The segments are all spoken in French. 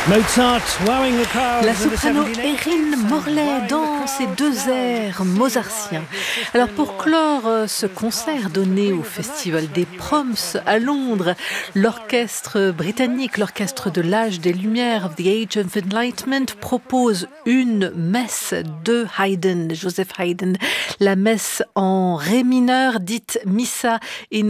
Mozart, wowing the crowds. La soprano Erin Morley dans ces deux airs mozartiens. Alors pour clore ce concert donné au Festival des Proms à Londres, l'orchestre britannique, l'orchestre de l'âge des Lumières, of the Age of Enlightenment, propose une messe de Haydn, Joseph Haydn, la messe en ré mineur dite Missa in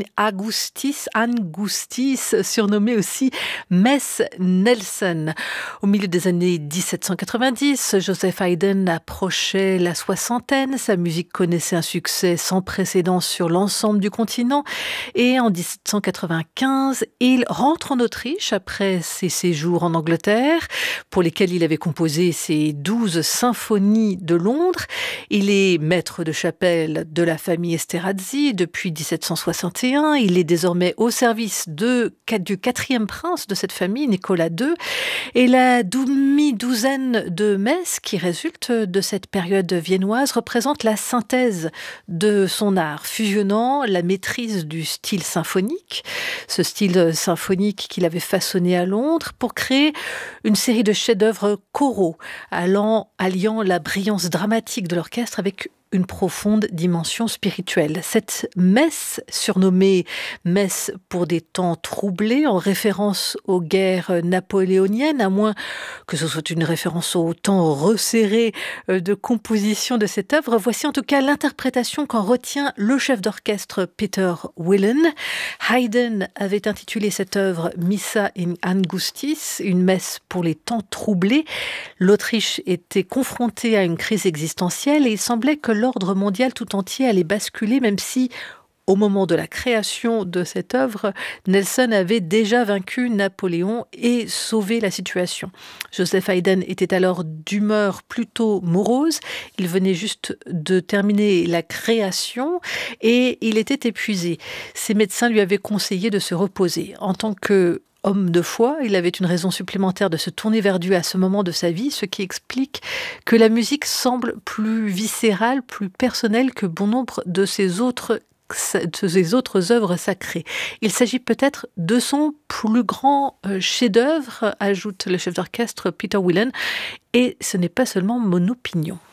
Angustis, surnommée aussi Messe Nelson. Au milieu des années 1790, Joseph Haydn approchait la soixantaine. Sa musique connaissait un succès sans précédent sur l'ensemble du continent. Et en 1795, il rentre en Autriche après ses séjours en Angleterre, pour lesquels il avait composé ses 12 symphonies de Londres. Il est maître de chapelle de la famille Esterhazy depuis 1761. Il est désormais au service du quatrième prince de cette famille, Nicolas II. Et la demi-douzaine de messes qui résultent de cette période viennoise représente la synthèse de son art, fusionnant la maîtrise du style symphonique, ce style symphonique qu'il avait façonné à Londres, pour créer une série de chefs-d'œuvre choraux, alliant la brillance dramatique de l'orchestre avec une profonde dimension spirituelle. Cette messe, surnommée messe pour des temps troublés, en référence aux guerres napoléoniennes, à moins que ce soit une référence au temps resserré de composition de cette œuvre, voici en tout cas l'interprétation qu'en retient le chef d'orchestre Peter Willen. Haydn avait intitulé cette œuvre Missa in Angustis, une messe pour les temps troublés. L'Autriche était confrontée à une crise existentielle et il semblait que l'ordre mondial tout entier allait basculer, même si, au moment de la création de cette œuvre, Nelson avait déjà vaincu Napoléon et sauvé la situation. Joseph Haydn était alors d'humeur plutôt morose. Il venait juste de terminer la création et il était épuisé. Ses médecins lui avaient conseillé de se reposer. En tant que homme de foi, il avait une raison supplémentaire de se tourner vers Dieu à ce moment de sa vie, ce qui explique que la musique semble plus viscérale, plus personnelle que bon nombre de ses autres œuvres sacrées. Il s'agit peut-être de son plus grand chef-d'œuvre, ajoute le chef d'orchestre Peter Willen, et ce n'est pas seulement mon opinion.